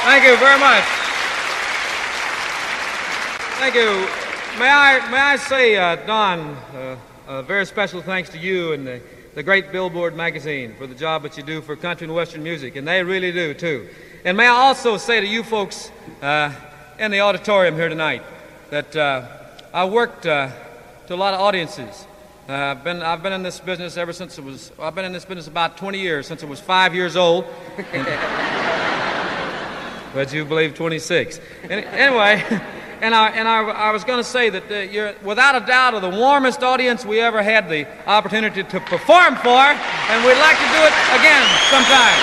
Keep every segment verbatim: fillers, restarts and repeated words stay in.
Thank you very much. Thank you. May I, may I say, uh, Don, uh, a very special thanks to you and the, the great Billboard magazine for the job that you do for country and western music, and they really do, too. And may I also say to you folks uh, in the auditorium here tonight that uh, I worked uh, to a lot of audiences. Uh, I've been I've been in this business ever since it was I've been in this business about twenty years, since I was five years old. But you believe twenty-six. Any, anyway, and I and I, I was going to say that uh, you're without a doubt the warmest audience we ever had the opportunity to perform for, and we'd like to do it again sometime.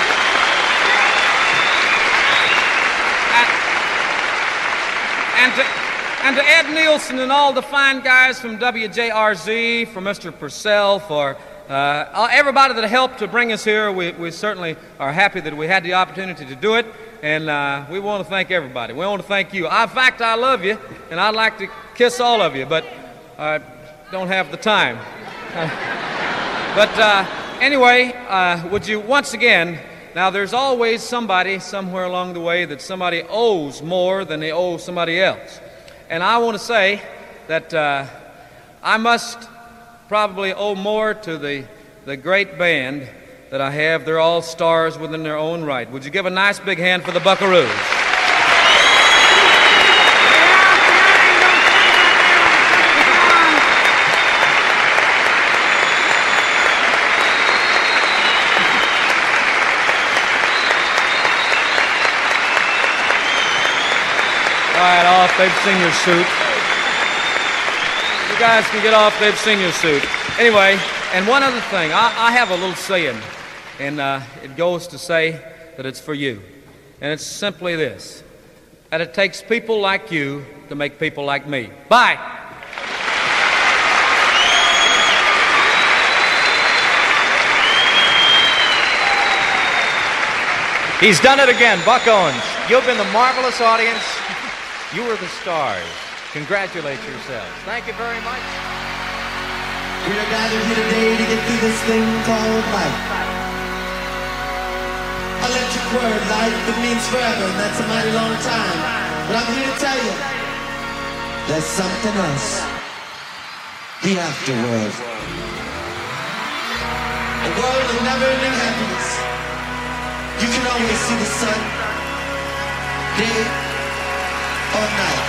And, and to. And to Ed Nielsen and all the fine guys from W J R Z, for Mister Purcell, for uh, everybody that helped to bring us here, we, we certainly are happy that we had the opportunity to do it, and uh, we want to thank everybody. We want to thank you. In fact, I love you, and I'd like to kiss all of you, but I don't have the time. But uh, anyway, uh, would you once again, now there's always somebody somewhere along the way that somebody owes more than they owe somebody else. And I want to say that uh, I must probably owe more to the, the great band that I have. They're all stars within their own right. Would you give a nice big hand for the Buckaroos? All right, off, they've seen your suit. You guys can get off, they've seen your suit. Anyway, and one other thing, I, I have a little saying, and uh, it goes to say that it's for you. And it's simply this, that it takes people like you to make people like me. Bye. He's done it again, Buck Owens. You've been the marvelous audience. You were the stars. Congratulate yourselves. Thank you very much. We are gathered here today to get through this thing called life. Electric word, life, it means forever, and that's a mighty long time. But I'm here to tell you, there's something else. The afterworld. A world of never-ending happiness. You can always see the sun, day or night.